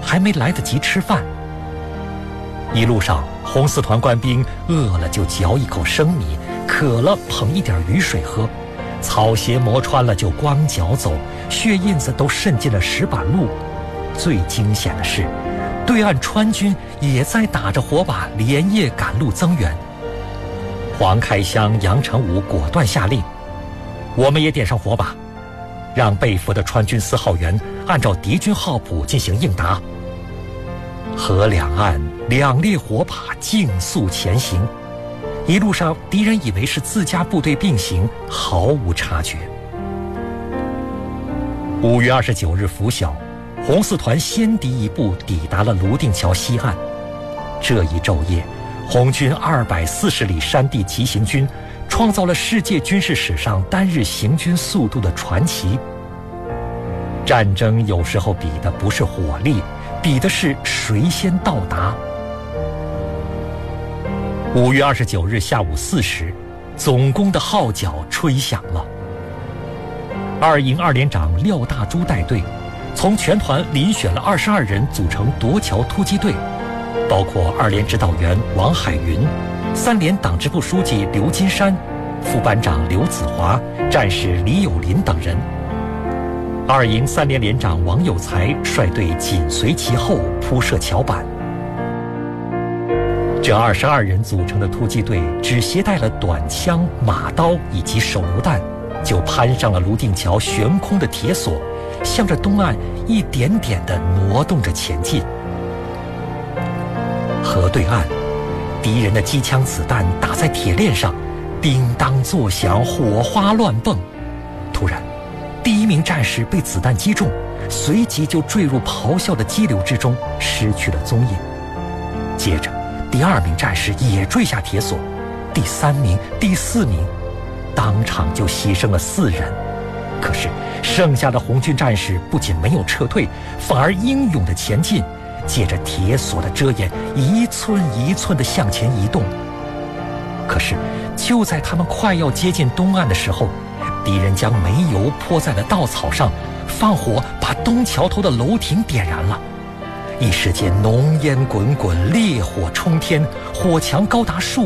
还没来得及吃饭。一路上，红四团官兵饿了就嚼一口生米，渴了捧一点雨水喝，草鞋磨穿了就光脚走，血印子都渗进了石板路。最惊险的是，对岸川军也在打着火把连夜赶路增援。黄开湘、杨成武果断下令，我们也点上火把，让被俘的川军4号员按照敌军号谱进行应答。河两岸2列火把竞速前行，一路上敌人以为是自家部队并行，毫无察觉。5月29日拂晓，红四团先敌一步抵达了泸定桥西岸。这一昼夜，红军240里山地急行军创造了世界军事史上单日行军速度的传奇。战争有时候比的不是火力，比的是谁先到达。5月29日下午4时，总攻的号角吹响了。2营2连长廖大珠带队，从全团遴选了22人组成夺桥突击队，包括2连指导员王海云、3连党支部书记刘金山、副班长刘子华、战士李有林等人。2营3连连长王有才率队紧随其后铺设桥板。这22人组成的突击队只携带了短枪、马刀以及手榴弹，就攀上了泸定桥悬空的铁索，向着东岸一点点地挪动着前进。河对岸，敌人的机枪子弹打在铁链上，叮当作响，火花乱蹦。突然，第1名战士被子弹击中，随即就坠入咆哮的激流之中，失去了踪影。接着，第2名战士也坠下铁索，第3名、第4名，当场就牺牲了4人。可是，剩下的红军战士不仅没有撤退，反而英勇地前进，借着铁索的遮掩，一寸一寸地向前移动。可是，就在他们快要接近东岸的时候，敌人将煤油泼在了稻草上，放火把东桥头的楼亭点燃了。一时间浓烟滚滚，烈火冲天，火墙高达数